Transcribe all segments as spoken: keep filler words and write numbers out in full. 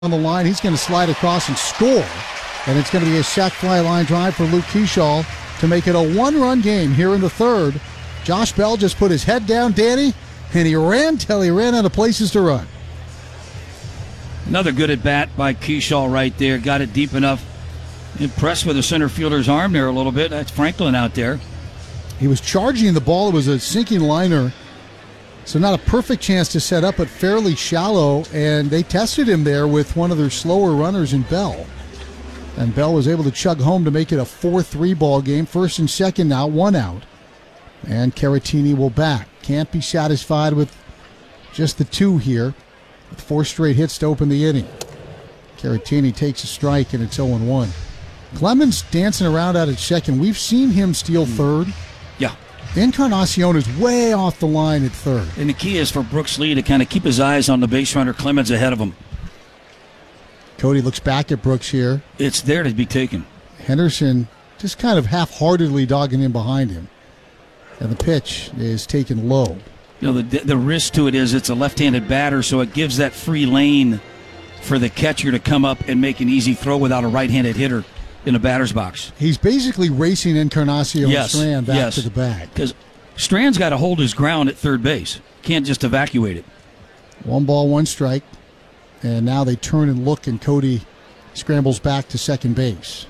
on the line. He's going to slide across and score. And it's going to be a sac fly line drive for Luke Keschall to make it a one-run game here in the third. Josh Bell just put his head down, Danny, and he ran till he ran out of places to run. Another good at-bat by Keschall right there. Got it deep enough. Impressed with the center fielder's arm there a little bit. That's Franklin out there. He was charging the ball. It was a sinking liner. So not a perfect chance to set up, but fairly shallow. And they tested him there with one of their slower runners in Bell. And Bell was able to chug home to make it a four three ball game. First and second now, one out. And Caratini will back. Can't be satisfied with just the two here. With four straight hits to open the inning. Caratini takes a strike, and it's oh one. Clemens dancing around out at second. We've seen him steal third. Yeah. Encarnacion is way off the line at third. And the key is for Brooks Lee to kind of keep his eyes on the base runner. Clemens ahead of him. Cody looks back at Brooks here. It's there to be taken. Henderson just kind of half-heartedly dogging in behind him. And the pitch is taken low. You know, the the risk to it is it's a left-handed batter, so it gives that free lane for the catcher to come up and make an easy throw without a right-handed hitter in the batter's box. He's basically racing Encarnacion yes, Strand back yes. to the bag. Because Strand's got to hold his ground at third base. Can't just evacuate it. One ball, one strike. And now they turn and look, and Cody scrambles back to second base.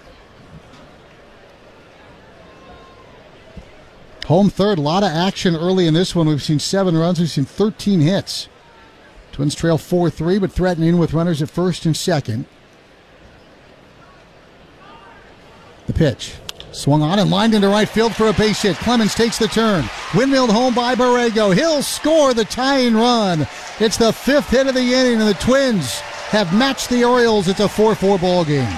Home third, a lot of action early in this one. We've seen seven runs, we've seen thirteen hits. Twins trail four three, but threatening with runners at first and second. The pitch. Swung on and lined into right field for a base hit. Clemens takes the turn. Windmilled home by Borrego. He'll score the tying run. It's the fifth hit of the inning, and the Twins have matched the Orioles. It's a four four ball game.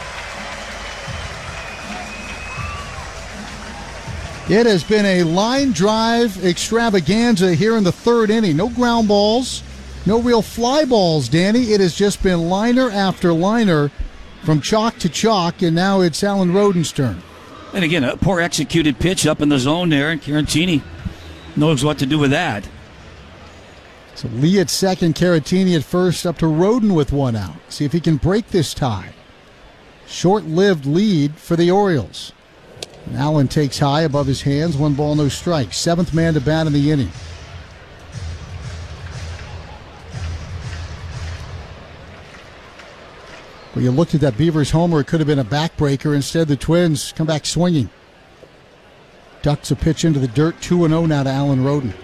It has been a line drive extravaganza here in the third inning. No ground balls, no real fly balls, Danny. It has just been liner after liner from chalk to chalk, and now it's Alan Roden's turn. And again, a poor executed pitch up in the zone there, and Caratini knows what to do with that. So Lee at second, Caratini at first, up to Roden with one out. See if he can break this tie. Short-lived lead for the Orioles. And Allen takes high above his hands, one ball, no strike. Seventh man to bat in the inning. Well, you looked at that Beavers homer, it could have been a backbreaker. Instead, the Twins come back swinging. Ducks a pitch into the dirt, two and oh now to Alan Roden.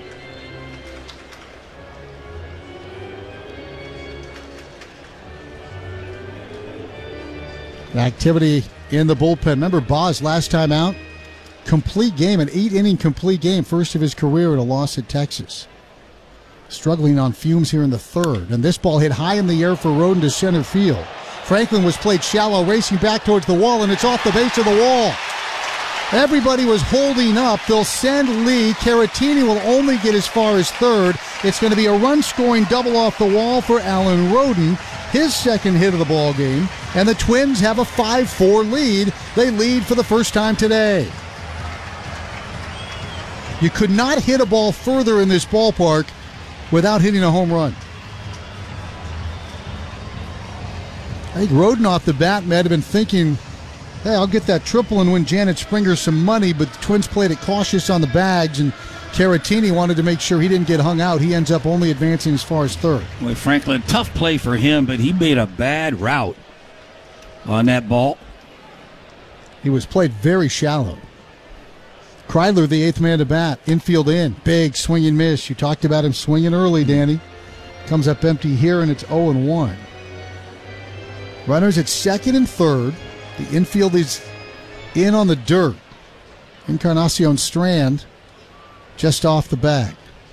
Activity in the bullpen. Remember Boz last time out? Complete game, an eight-inning complete game. First of his career at a loss at Texas. Struggling on fumes here in the third. And this ball hit high in the air for Roden to center field. Franklin was played shallow, racing back towards the wall, and it's off the base of the wall. Everybody was holding up. They'll send Lee. Caratini will only get as far as third. It's going to be a run-scoring double off the wall for Alan Roden, his second hit of the ball game. And the Twins have a five four lead. They lead for the first time today. You could not hit a ball further in this ballpark without hitting a home run. I think Roden off the bat might have been thinking, hey, I'll get that triple and win Janet Springer some money, but the Twins played it cautious on the bags, and Caratini wanted to make sure he didn't get hung out. He ends up only advancing as far as third. Well, Franklin, tough play for him, but he made a bad route on that ball. He was played very shallow. Kreidler, the eighth man to bat, infield in, big swing and miss. You talked about him swinging early, Danny. Comes up empty here, and it's oh one. Runners at second and third. The infield is in on the dirt. Encarnacion Strand just off the bag.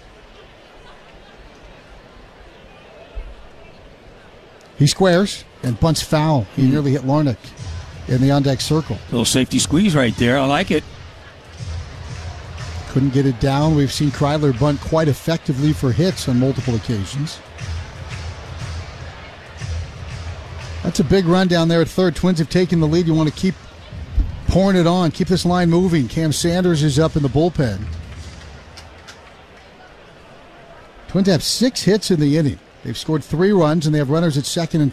He squares and bunts foul. He mm. nearly hit Larnach in the on-deck circle. Little safety squeeze right there. I like it. Couldn't get it down. We've seen Kreidler bunt quite effectively for hits on multiple occasions. That's a big run down there at third. Twins have taken the lead. You want to keep pouring it on. Keep this line moving. Cam Sanders is up in the bullpen. Twins have six hits in the inning. They've scored three runs, and they have runners at second and